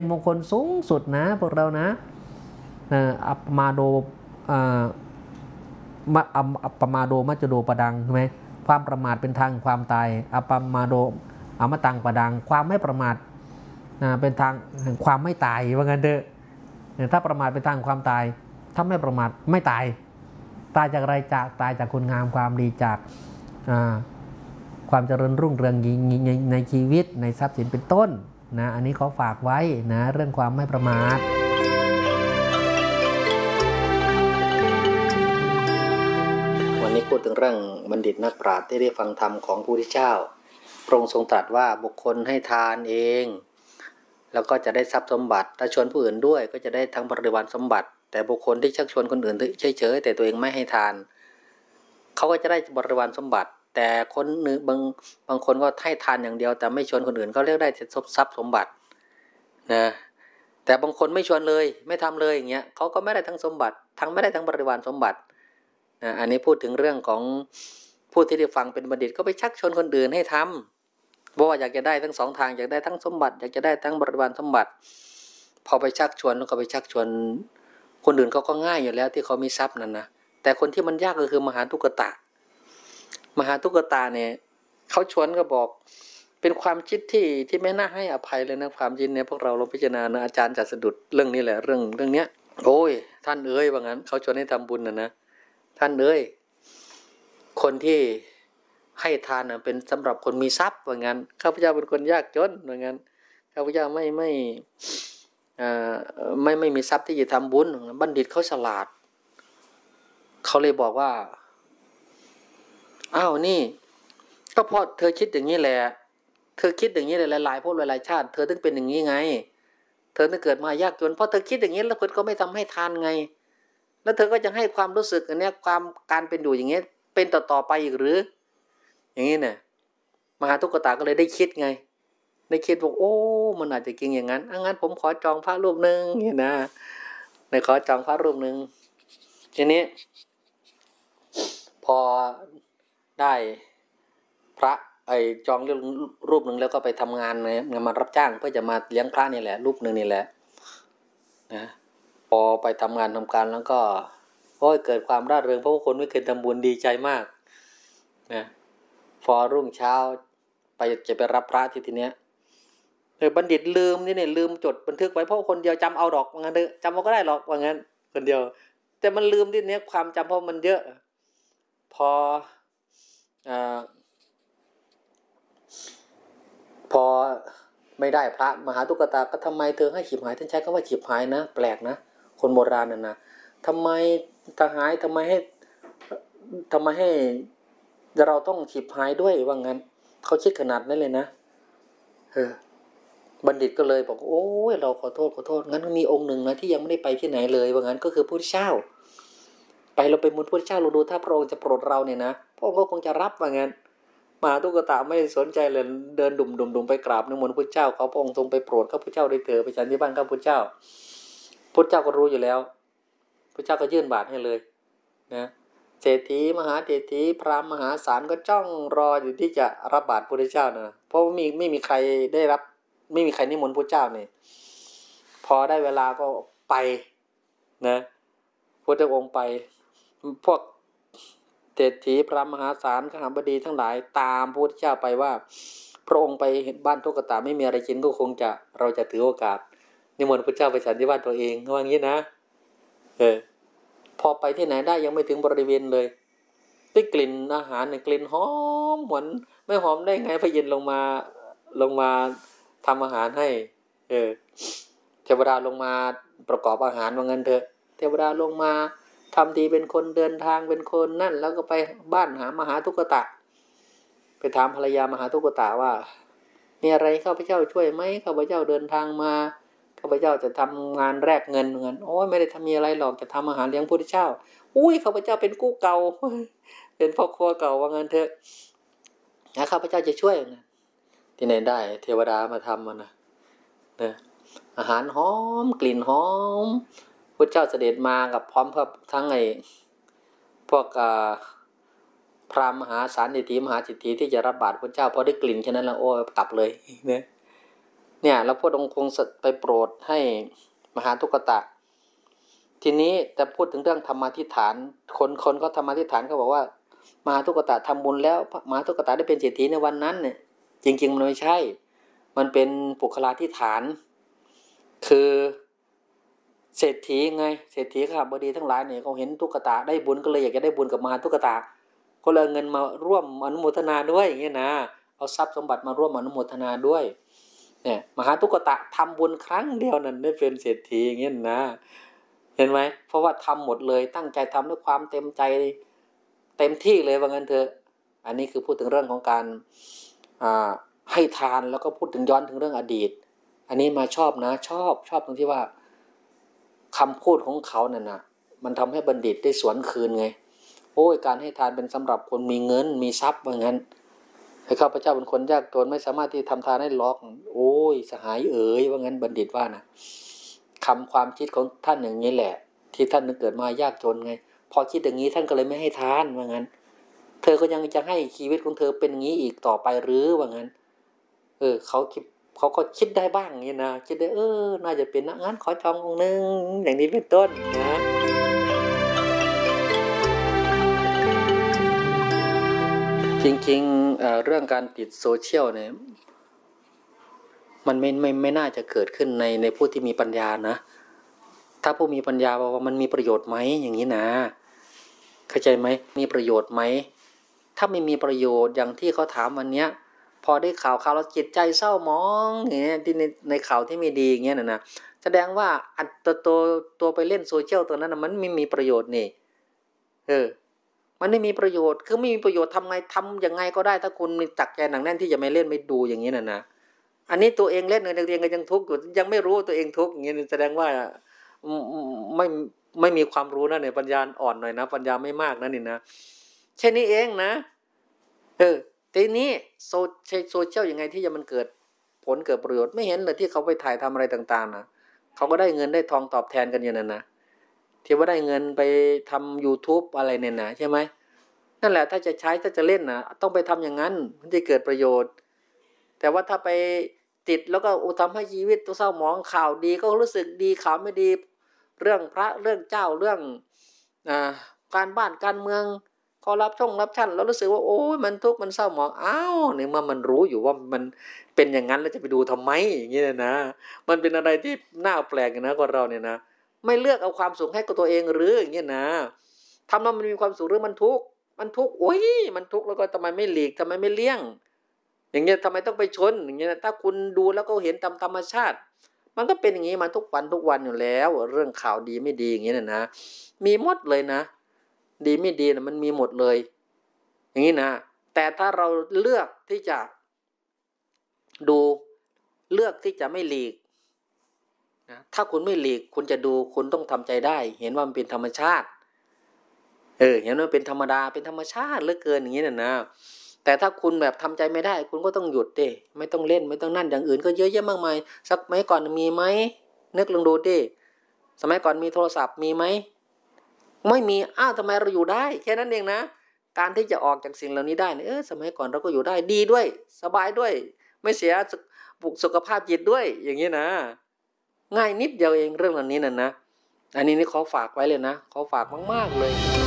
มงคลสูงสุดนะพวกเรานะอัปปมาโดอัปปมาโดมัจจโดปดังใช่ไหมความประมาทเป็นทางความตายอัปปมาโดอมตังปดังความไม่ประมาทเป็นทางความไม่ตายว่างั้นเถอะถ้าประมาทเป็นทางความตายถ้าไม่ประมาทไม่ตายจากอะไรจากตายจากคุณงามความดีจากความเจริญรุ่งเรืองในชีวิตในทรัพย์สินเป็นต้นนะอันนี้ขอฝากไว้นะเรื่องความไม่ประมาทวันนี้พูดถึงเรื่องบัณฑิตนักปราชญ์ที่ได้ฟังธรรมของพระพุทธเจ้าพระองค์ทรงตรัสว่าบุคคลให้ทานเองแล้วก็จะได้ทรัพย์สมบัติถ้าชวนผู้อื่นด้วยก็จะได้ทั้งบริวารสมบัติแต่บุคคลที่ชักชวนคนอื่นเฉยๆแต่ตัวเองไม่ให้ทานเขาก็จะได้บริวารสมบัติแต่คนหนึ่งบางคนก็ให้ทานอย่างเดียวแต่ไม่ชวนคนอื่นเขาเรียกได้ทรัพย์สมบัตินะแต่บางคนไม่ชวนเลยไม่ทำเลยอย่างเงี้ยเขาก็ไม่ได้ทั้งสมบัติทั้งไม่ได้ทั้งบริวารสมบัตินะอันนี้พูดถึงเรื่องของผู้ที่ได้ฟังเป็นบัณฑิตก็ไปชักชวนคนอื่นให้ทำเพราะว่าอยากจะได้ทั้งสองทางอยากได้ทั้งสมบัติอยากจะได้ทั้งบริวารสมบัติพอไปชักชวนแล้วก็ไปชักชวนคนอื่นเขาก็ง่ายอยู่แล้วที่เขามีทรัพย์นั่นนะแต่คนที่มันยากก็คือมหาทุกตะเนี่ยเขาชวนก็บอกเป็นความคิดที่ไม่น่าให้อภัยเลยนะความจริงเนี่ยพวกเราพิจารณานะอาจารย์จัดสะดุดเรื่องนี้แหละเรื่องเนี้ยโอ้ยท่านเอ้ยว่างั้นเขาชวนให้ทำบุญนะท่านเอ้ยคนที่ให้ทานนะเป็นสำหรับคนมีทรัพย์ว่างั้นข้าพเจ้าเป็นคนยากจนว่างั้นข้าพเจ้าไม่มีทรัพย์ที่จะทำบุญบัณฑิตเขาฉลาดเขาเลยบอกว่าอ้าวนี่ก็เพราะเธอคิดอย่างนี้แหละเธอคิดอย่างนี้หลายๆพวกหลายๆชาติเธอถึงเป็นอย่างนี้ไงเธอถึงเกิดมายากจนเพราะเธอคิดอย่างนี้แล้วเธอก็ไม่ทำให้ทานไงแล้วเธอก็จะให้ความรู้สึกอันนี้ความการเป็นอยู่อย่างนี้เป็นต่อไปอีกหรืออย่างนี้เนี่ยมหาทุกตาก็เลยได้คิดไงได้คิดว่าโอ้มันอาจจะจริงอย่างนั้นงั้นผมขอจองพระรูปนึงนี่นะในขอจองพระรูปนึงทีนี้พอได้พระจองรูปหนึ่งแล้วก็ไปทำงานมารับจ้างเพื่อจะมาเลี้ยงพระนี่แหละรูปหนึ่งนี่แหละนะพอไปทำงานทำการแล้วก็เกิดความร่าเริงเพราะว่าคนไม่เคยทำบุญดีใจมากนะพอรุ่งเช้าจะไปรับพระทีเนี้ยบัณฑิตลืมนี่เนี่ยลืมจดบันทึกไว้เพราะคนเดียวจำเอาดอกว่างั้นเถอะจำเอาก็ได้หรอกว่างั้นคนเดียวแต่มันลืมที่เนี้ยความจำเพราะมันเยอะพอพอไม่ได้พระมหาตุกตาก็ทำไมเธอให้ฉิบหายท่านใช้คำว่าฉิบหายนะแปลกนะคนโบราณน่ะนะทำไมทหายทำไมให้เราต้องฉิบหายด้วยว่างั้นเขาคิดขนาดนั้นเลยนะบัณฑิตก็เลยบอกโอ้ยเราขอโทษงั้นมีองค์หนึ่งนะที่ยังไม่ได้ไปที่ไหนเลยว่างั้นก็คือพระพุทธเจ้าไปเราไปมูลพระพุทธเจ้าเราดูถ้าพระองค์จะโปรดเราเนี่ยนะพระองค์ก็คงจะรับว่างั้นมหาตุกตะไม่สนใจเลยเดินดุ่มไปกราบนิมนต์พระเจ้าเขาพระองค์ทรงไปโปรดข้าพเจ้าได้เถิดไปฉันที่บ้านข้าพเจ้าพระเจ้าก็รู้อยู่แล้วพระเจ้าก็ยื่นบาตรให้เลยนะเศรษฐีมหาเศรษฐีพราหมณ์มหาศาลก็จ้องรออยู่ที่จะรับบาตรพระเจ้านะเพราะไม่มีใครได้รับไม่มีใครนิมนต์พระเจ้าเนี่ยพอได้เวลาก็ไปนะพระองค์ไปพวกเศรษฐีพระมหาศาลขหบดีทั้งหลายตามพระพุทธเจ้าไปว่าพระองค์ไปเห็นบ้านทุกตาไม่มีอะไรกินก็คงจะเราจะถือโอกาสนิมนต์พระเจ้าไปฉันที่บ้านตัวเองว่างี้นะพอไปที่ไหนได้ยังไม่ถึงบริเวณเลยได้กลิ่นอาหารเนี่ยกลิ่นหอมเหมือนไม่หอมได้ไงพระเย็นลงมาทำอาหารให้เทวดาลงมาประกอบอาหารว่างั้นเถอะเทวดาลงมาทำทีเป็นคนเดินทางเป็นคนนั่นแล้วก็ไปบ้านหามหาทุกตะไปถามภรรยามหาทุกตะว่ามีอะไรข้าพเจ้าช่วยไหมข้าพเจ้าเดินทางมาข้าพเจ้าจะทำงานแลกเงินโอ้ยไม่ได้ทำมีอะไรหรอกจะทำอาหารเลี้ยงพระพุทธเจ้าอุ้ยข้าพเจ้าเป็นกู้เก่าเป็นพ่อครัวเก่าว่างั้นเถอะข้าพเจ้าจะช่วยนะที่ไหนได้เทวดามาทำมันนะอาหารหอมกลิ่นหอมพระเจ้าเสด็จมากับพร้อมทั้งพวกพราหมณ์มหาศาลเศรษฐีมหาเศรษฐีที่จะรับบาตรพระเจ้าพอได้กลิ่นฉะนั้นแล้วโอ้กลับเลยเนี่ยเนี่ยแล้วพระองค์คงไปโปรดให้มหาทุกตะทีนี้จะพูดถึงเรื่องธรรมาธิษฐานคนก็ธรรมาธิษฐานเขาบอกว่ามหาทุกตะทำบุญแล้วมหาทุกตะได้เป็นเศรษฐีในวันนั้นเนี่ยจริงๆมันไม่ใช่มันเป็นปุคลาธิฐานคือเศรษฐีไงเศรษฐีข้าบดีทั้งหลายเนี่ยเขาเห็นทุกตะได้บุญก็เลยอยากจะได้บุญกับมหาทุกตะก็เลยเงินมาร่วมอนุโมทนาด้วยอย่างเงี้ยนะเอาทรัพย์สมบัติมาร่วมอนุโมทนาด้วยเนี่ยมหาทุกตะทำบุญครั้งเดียวนั้นได้เป็นเศรษฐีอย่างเงี้ยนะเห็นไหมเพราะว่าทำหมดเลยตั้งใจทำด้วยความเต็มใจเต็มที่เลยว่างั้นเถอะอันนี้คือพูดถึงเรื่องของการให้ทานแล้วก็พูดถึงย้อนถึงเรื่องอดีตอันนี้มาชอบนะชอบตรงที่ว่าคำพูดของเขาเนี่ยนะมันทำให้บัณฑิตได้สวนคืนไงโอ้ยการให้ทานเป็นสำหรับคนมีเงินมีทรัพย์ว่างั้นให้ข้าพเจ้าเป็นคนยากจนไม่สามารถที่ทำทานได้หรอกโอ้ยสหายเอ๋ยว่างั้นบัณฑิตว่านะความคิดของท่านอย่างนี้แหละที่ท่านเกิดมายากจนไงพอคิดอย่างนี้ท่านก็เลยไม่ให้ทานว่างั้นเธอก็ยังจะให้ชีวิตของเธอเป็นอย่างนี้อีกต่อไปหรือว่างั้นเขาก็คิดได้บ้างอย่างนี้นะคิดได้น่าจะเป็นนะงั้นขอจององค์นึงอย่างนี้เป็นต้นนะจริงๆเรื่องการติดโซเชียลเนี่ยมันไม่น่าจะเกิดขึ้นในผู้ที่มีปัญญานะถ้าผู้มีปัญญาบอกว่ามันมีประโยชน์ไหมอย่างนี้นะเข้าใจไหมมีประโยชน์ไหมถ้าไม่มีประโยชน์อย่างที่เขาถามวันเนี้ยพอได้ข่าวแล้วจิตใจเศร้าหมองอย่างเงี้ยที่ในข่าวที่ไม่ดีอย่างเงี้ยนะแสดงว่าอัตตัวไปเล่นโซเชียลตัวนั้นมันไม่มีประโยชน์นี่มันไม่มีประโยชน์คือไม่มีประโยชน์ทำยังไงก็ได้ถ้าคุณมีจักใจหนักแน่นที่จะไม่เล่นไม่ดูอย่างนี้นะอันนี้ตัวเองเล่นเงินตัวเองก็ยังทุกข์อยู่ยังไม่รู้ตัวเองทุกข์อย่างนี้แสดงว่าไม่ไม่มีความรู้นะเนี่ยปัญญาอ่อนหน่อยนะปัญญาไม่มากนะนี่นะแค่นี้เองนะทีนี้โซเชียลยังไงที่จะมันเกิดผลเกิดประโยชน์ไม่เห็นเลยที่เขาไปถ่ายทำอะไรต่างๆนะเขาก็ได้เงินได้ทองตอบแทนกันอยู่นั่นนะที่ว่าได้เงินไปทำ YouTube อะไรเนี่ยนะใช่ไหมนั่นแหละถ้าจะใช้ถ้าจะเล่นนะต้องไปทำอย่างนั้นมันจะเกิดประโยชน์แต่ว่าถ้าไปติดแล้วก็ทำให้ชีวิตตัวเศร้าหมองข่าวดีก็รู้สึกดีข่าวไม่ดีเรื่องพระเรื่องเจ้าเรื่องการบ้านการเมืองขอรับชั่นแล้วรู้สึกว่าโอ้ยมันทุกข์มันเศร้าหมองอ้าวเนี่ยมันรู้อยู่ว่ามันเป็นอย่างนั้นแล้วจะไปดูทำไมอย่างนี้นะมันเป็นอะไรที่น่าแปลกนะคนเราเนี่ยนะไม่เลือกเอาความสุขให้กับตัวเองหรืออย่างนี้นะทำแล้วมันมีความสุขหรือมันทุกข์โอ้ยมันทุกข์แล้วก็ทำไมไม่หลีกทำไมไม่เลี่ยงอย่างเงี้ยทำไมต้องไปชนอย่างเงี้ยถ้าคุณดูแล้วก็เห็นตามธรรมชาติมันก็เป็นอย่างนี้มาทุกวันอยู่แล้วเรื่องข่าวดีไม่ดีอย่างเงี้ยนะมีหมดเลยนะดีไม่ดีนะมันมีหมดเลยอย่างนี้นะแต่ถ้าเราเลือกที่จะดูเลือกที่จะไม่หลีกนะถ้าคุณไม่หลีกคุณจะดูคุณต้องทำใจได้เห็นว่ามันเป็นธรรมชาติเห็นว่าเป็นธรรมดาเป็นธรรมชาติเหลือเกินอย่างนี้นะแต่ถ้าคุณแบบทำใจไม่ได้คุณก็ต้องหยุดดิไม่ต้องเล่นไม่ต้องนั่นอย่างอื่นก็เยอะแยะมากมายสักสมัยก่อนมีไหมนึกลองดูดิสมัยก่อนมีโทรศัพท์มีไหมไม่มีอ้าวทำไมเราอยู่ได้แค่นั้นเองนะการที่จะออกจากสิ่งเหล่านี้ได้เนี่ยสมัยก่อนเราก็อยู่ได้ดีด้วยสบายด้วยไม่เสียสุขภาพจิตด้วยอย่างนี้นะง่ายนิดเดียวเองเรื่องเหล่านี้นะอันนี้ขอฝากไว้เลยนะขอฝากมากๆเลย